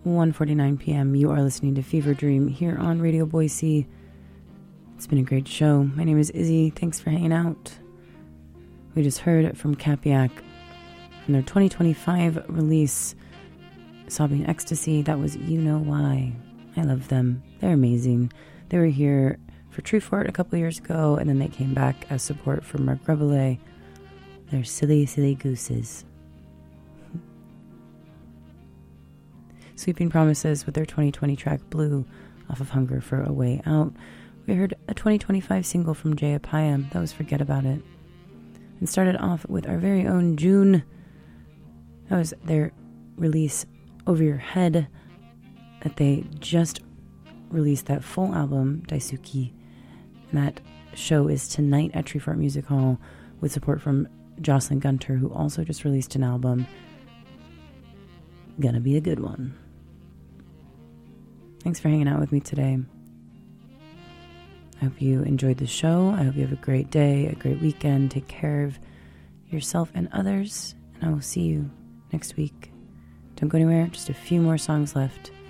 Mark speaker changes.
Speaker 1: 1:49 p.m. You are listening to Fever Dream here on Radio Boise. It's been a great show. My name is Izzy. Thanks for hanging out. We just heard from Capiac from their 2025 release, Sobbing Ecstasy. That was You Know Why. I love them. They're amazing. They were here for True Fort a couple years ago, and then they came back as support for Mark Rebele. They're silly, silly gooses. Sweeping Promises with their 2020 track Blue off of Hunger for a Way Out. We heard a 2025 single from Jaya Payam. That was Forget About It. And started off with our very own June. That was their release Over Your Head, that they just released that full album, Daisuki. And that show is tonight at Treefort Music Hall with support from Jocelyn Gunter, who also just released an album. Gonna be a good one. Thanks for hanging out with me today. I hope you enjoyed the show. I hope you have a great day, a great weekend. Take care of yourself and others, and I will see you next week. Don't go anywhere, just a few more songs left.